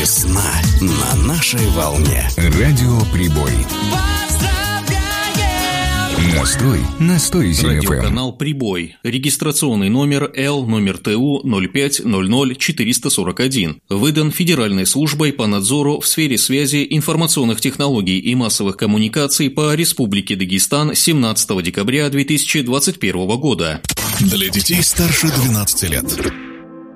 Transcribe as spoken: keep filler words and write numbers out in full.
Весна на нашей волне. Радио Прибой. Настой, настой ЗФМ. Радиоканал «Прибой». Регистрационный номер Л, номер ТУ ноль пять ноль ноль четыреста сорок один. Выдан Федеральной службой по надзору в сфере связи, информационных технологий и массовых коммуникаций по Республике Дагестан семнадцатого декабря две тысячи двадцать первого года. Для детей старше двенадцати лет.